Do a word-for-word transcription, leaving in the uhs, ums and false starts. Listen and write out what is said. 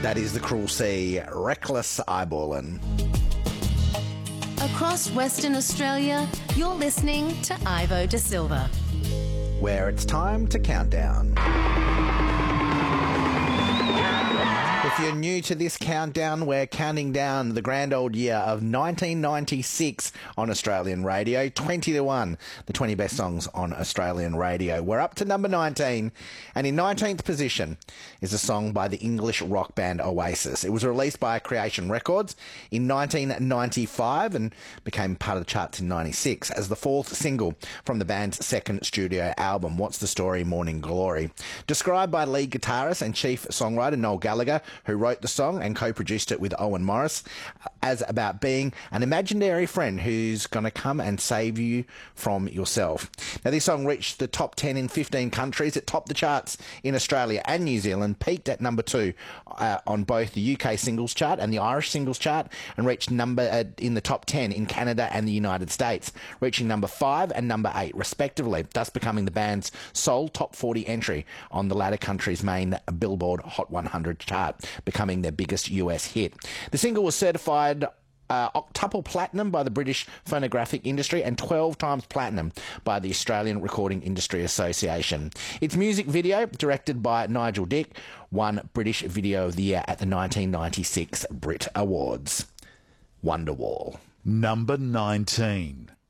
That is the Cruel Sea, Reckless Eyeballing. Across Western Australia, you're listening to Ivo Da Silva. Where it's time to count down. If you're new to this countdown, we're counting down the grand old year of nineteen ninety-six on Australian radio. twenty to one, the twenty best songs on Australian radio. We're up to number nineteen, and in nineteenth position is a song by the English rock band Oasis. It was released by Creation Records in nineteen ninety-five and became part of the charts in ninety-six as the fourth single from the band's second studio album, What's the Story, Morning Glory. Described by lead guitarist and chief songwriter Noel Gallagher, who wrote the song and co-produced it with Owen Morris, as about being an imaginary friend who's going to come and save you from yourself. Now, this song reached the top ten in fifteen countries. It topped the charts in Australia and New Zealand, peaked at number two uh, on both the U K singles chart and the Irish singles chart, and reached number uh, in the top ten in Canada and the United States, reaching number five and number eight, respectively, thus becoming the band's sole top forty entry on the latter country's main Billboard Hot one hundred chart, becoming their biggest U S hit. The single was certified uh, octuple platinum by the British Phonographic Industry and twelve times platinum by the Australian Recording Industry Association. Its music video, directed by Nigel Dick, won British Video of the Year at the nineteen ninety-six Brit Awards. Wonderwall. Number nineteen.